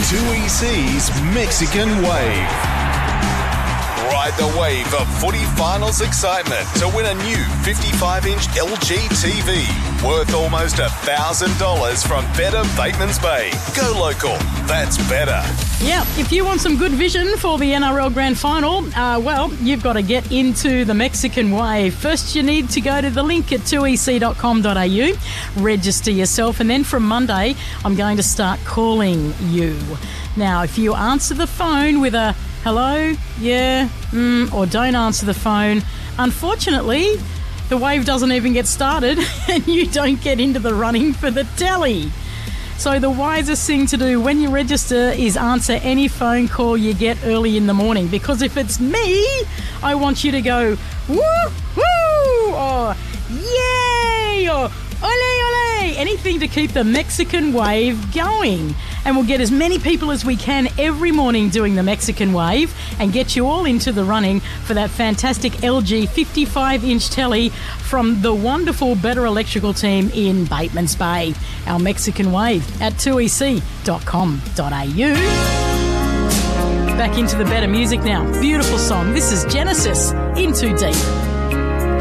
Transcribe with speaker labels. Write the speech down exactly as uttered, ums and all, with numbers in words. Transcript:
Speaker 1: two E C's Mexican Wave. Ride the wave of footy finals excitement to win a new fifty-five inch L G T V worth almost one thousand dollars from Better Batemans Bay. Go local. That's better.
Speaker 2: Yeah, if you want some good vision for the N R L Grand Final, uh, well, you've got to get into the Mexican Wave. First, you need to go to the link at two e c dot com dot a u, register yourself, and then from Monday, I'm going to start calling you. Now, if you answer the phone with a hello, yeah, mm, or don't answer the phone, unfortunately, the wave doesn't even get started and you don't get into the running for the telly. So the wisest thing to do when you register is answer any phone call you get early in the morning, because if it's me, I want you to go woo-hoo, or yay, or ole ole, anything to keep the Mexican Wave going. And we'll get as many people as we can every morning doing the Mexican Wave and get you all into the running for that fantastic L G fifty-five inch telly from the wonderful Better Electrical team in Batemans Bay. Our Mexican Wave at two e c dot com dot a u. Back into the better music now. Beautiful song. This is Genesis, In Too Deep.